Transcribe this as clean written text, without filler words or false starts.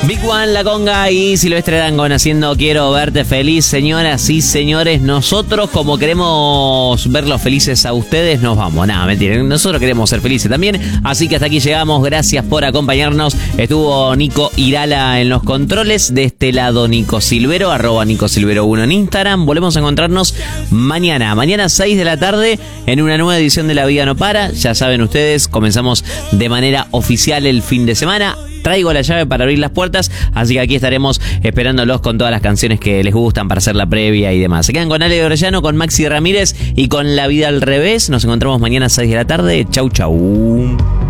Big One, La Conga y Silvestre Dangond haciendo Quiero Verte Feliz. Señoras y señores, nosotros como queremos verlos felices a ustedes, nos vamos. Nada, mentira, nosotros queremos ser felices también. Así que hasta aquí llegamos, gracias por acompañarnos. Estuvo Nico Irala en los controles. De este lado Nico Silvero, @NicoSilvero1 en Instagram. Volvemos a encontrarnos mañana 6 de la tarde en una nueva edición de La Vida No Para. Ya saben ustedes, comenzamos de manera oficial el fin de semana. Traigo la llave para abrir las puertas, así que aquí estaremos esperándolos con todas las canciones que les gustan para hacer la previa y demás. Se quedan con Ale de Orellano, con Maxi Ramírez y con La Vida al Revés. Nos encontramos mañana a 6 de la tarde. Chau, chau.